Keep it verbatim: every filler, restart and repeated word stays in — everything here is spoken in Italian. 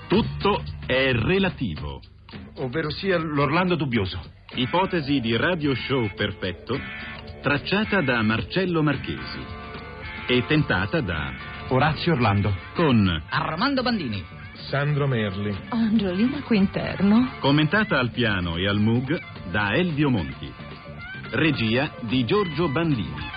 Tutto è relativo. Ovvero sia l'Orlando dubbioso. Ipotesi di radio show perfetto, tracciata da Marcello Marchesi e tentata da Orazio Orlando. Con Armando Bandini, Sandro Merli, Angiolina Quinterno. Commentata al piano e al Moog da Elvio Monti. Regia di Giorgio Bandini.